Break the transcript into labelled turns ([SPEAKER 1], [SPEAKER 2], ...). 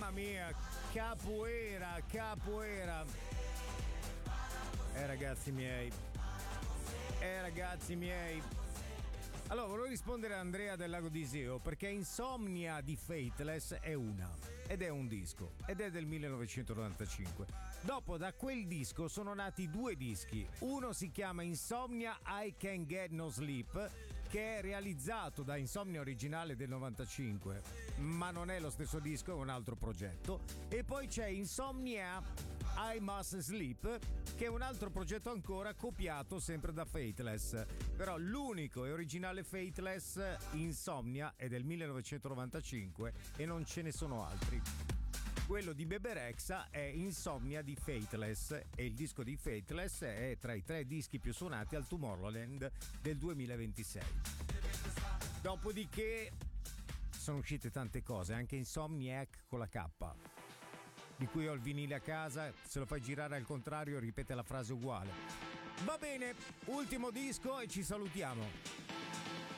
[SPEAKER 1] Mamma mia, capoeira. Ragazzi miei. Allora, volevo rispondere a Andrea del Lago di Iseo perché Insomnia di Faithless è ed è un disco ed è del 1995. Dopo, da quel disco sono nati due dischi. Uno si chiama Insomnia I Can Get No Sleep, che è realizzato da Insomnia originale del 95, ma non è lo stesso disco, è un altro progetto. E poi c'è Insomnia I Must Sleep, che è un altro progetto ancora copiato sempre da Faithless. Però l'unico e originale Faithless, Insomnia, è del 1995 e non ce ne sono altri. Quello di Bebe Rexha è Insomnia di Faithless e il disco di Faithless è tra i 3 dischi più suonati al Tomorrowland del 2026. Dopodiché sono uscite tante cose, anche Insomniac con la K, di cui ho il vinile a casa. Se lo fai girare al contrario ripete la frase uguale. Va bene, ultimo disco e ci salutiamo.